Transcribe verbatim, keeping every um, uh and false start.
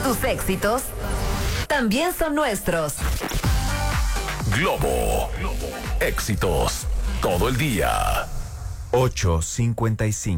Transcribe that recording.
Tus éxitos también son nuestros. Globo. Éxitos todo el día. ocho cincuenta y cinco.